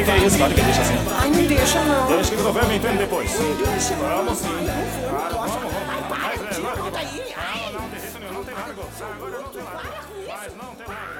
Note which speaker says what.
Speaker 1: Que é isso, claro que deixa assim.
Speaker 2: Ai, não deixa não.
Speaker 1: Deixa que o governo entende depois. Vamos sim.
Speaker 2: Para com isso, aí.
Speaker 1: Não, de jeito nenhum, não tem largo. Agora não tem largo. Mas não tem largo.